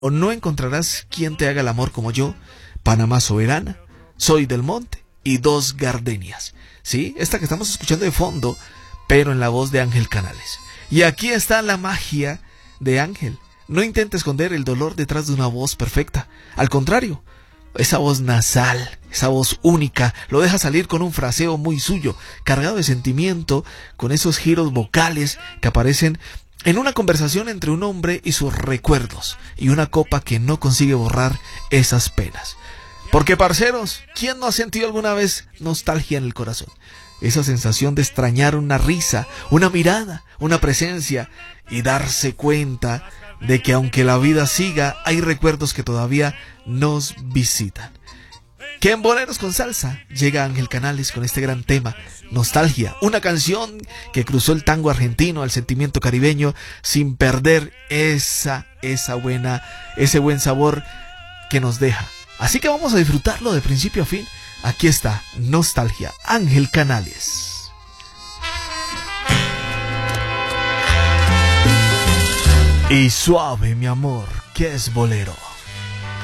o no encontrarás quien te haga el amor como yo, Panamá soberana, Soy del monte y Dos gardenias. Sí, esta que estamos escuchando de fondo, pero en la voz de Ángel Canales. Y aquí está la magia de Ángel. No intenta esconder el dolor detrás de una voz perfecta. Al contrario, esa voz nasal, esa voz única, lo deja salir con un fraseo muy suyo, cargado de sentimiento, con esos giros vocales que aparecen en una conversación entre un hombre y sus recuerdos, y una copa que no consigue borrar esas penas. Porque, parceros, ¿quién no ha sentido alguna vez nostalgia en el corazón? Esa sensación de extrañar una risa, una mirada, una presencia, y darse cuenta de que aunque la vida siga, hay recuerdos que todavía nos visitan. Que en Boleros con Salsa llega Ángel Canales con este gran tema, Nostalgia, una canción que cruzó el tango argentino al sentimiento caribeño sin perder ese buen sabor que nos deja. Así que vamos a disfrutarlo de principio a fin. Aquí está, Nostalgia, Ángel Canales. Y suave, mi amor, que es bolero.